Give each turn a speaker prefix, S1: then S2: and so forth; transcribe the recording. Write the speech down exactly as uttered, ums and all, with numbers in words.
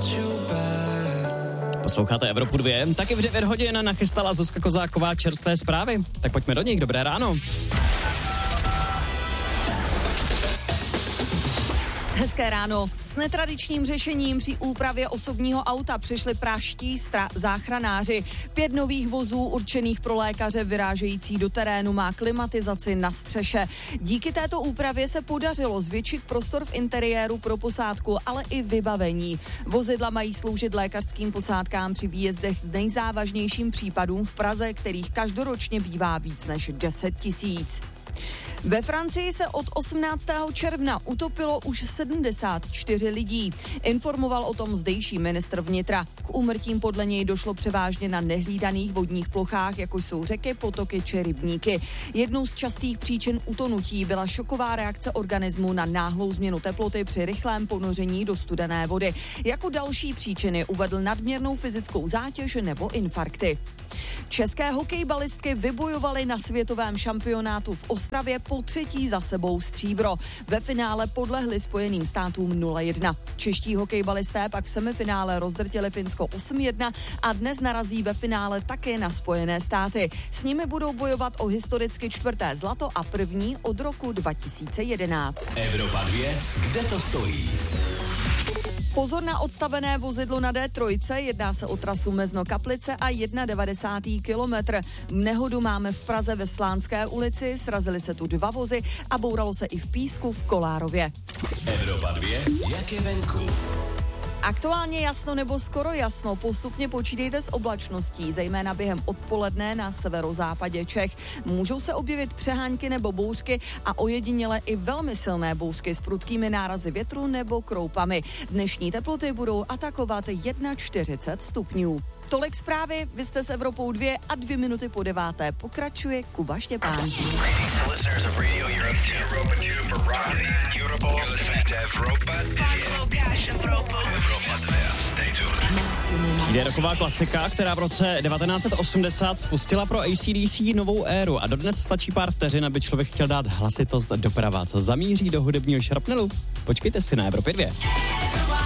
S1: Posloucháte Evropu dva, taky v devět hodin nachystala Zuzka Kozáková čerstvé zprávy. Tak pojďme do nich, dobré ráno.
S2: Hezké ráno. S netradičním řešením při úpravě osobního auta přišli praští stra- záchranáři. Pět nových vozů určených pro lékaře vyrážející do terénu má klimatizaci na střeše. Díky této úpravě se podařilo zvětšit prostor v interiéru pro posádku, ale i vybavení. Vozidla mají sloužit lékařským posádkám při výjezdech s nejzávažnějším případům v Praze, kterých každoročně bývá víc než deset tisíc. Ve Francii se od osmnáctého června utopilo už sedmdesát čtyři lidí. Informoval o tom zdejší ministr vnitra. K úmrtím podle něj došlo převážně na nehlídaných vodních plochách, jako jsou řeky, potoky či rybníky. Jednou z častých příčin utonutí byla šoková reakce organismu na náhlou změnu teploty při rychlém ponoření do studené vody. Jako další příčiny uvedl nadměrnou fyzickou zátěž nebo infarkty. České hokejbalistky vybojovaly na světovém šampionátu v Ostravě po třetí za sebou stříbro. Ve finále podlehli Spojeným státům nula jedna. Čeští hokejbalisté pak v semifinále rozdrtili Finsko osm jedna a dnes narazí ve finále také na Spojené státy. S nimi budou bojovat o historicky čtvrté zlato a první od roku dva tisíce jedenáct.
S3: Evropa dva, kde to stojí?
S2: Pozor na odstavené vozidlo na D tři, jedná se o trasu Mezno-Kaplice a devadesátý první kilometr. Nehodu máme v Praze ve Slánské ulici, srazily se tu dva vozy a bouralo se i v Písku v Kolárově.
S3: Evropa dva, jak je venku?
S2: Aktuálně jasno nebo skoro jasno, postupně počítejte s oblačností, zejména během odpoledne na severozápadě Čech. Můžou se objevit přehánky nebo bouřky a ojediněle i velmi silné bouřky s prudkými nárazy větru nebo kroupami. Dnešní teploty budou atakovat čtyřicet jedna stupňů. Tolik zprávy, vy jste s Evropou dva a dvě minuty po deváté pokračuje Kuba Štěpán.
S1: Přijde roková klasika, která v roce devatenáct set osmdesát spustila pro A C D C novou éru a dodnes stačí pár vteřin, aby člověk chtěl dát hlasitost doprava. Co zamíří do hudebního šrapnelu? Počkejte si na Evropě dva.